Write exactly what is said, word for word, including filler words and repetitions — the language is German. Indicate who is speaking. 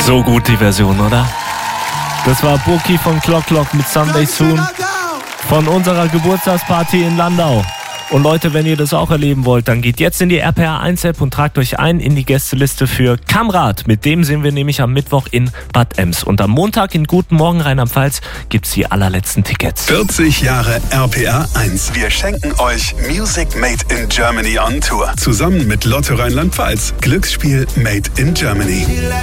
Speaker 1: So gut die Version, oder? Das war Burki von Clock Clock mit Someday Soon von unserer Geburtstagsparty in Landau. Und Leute, wenn ihr das auch erleben wollt, dann geht jetzt in die R P R eins App und tragt euch ein in die Gästeliste für Kamrad. Mit dem sind wir nämlich am Mittwoch in Bad Ems. Und am Montag in Guten Morgen Rheinland-Pfalz gibt's die allerletzten Tickets.
Speaker 2: vierzig Jahre R P R eins. Wir schenken euch Music Made in Germany on Tour. Zusammen mit Lotto Rheinland-Pfalz. Glücksspiel Made in Germany.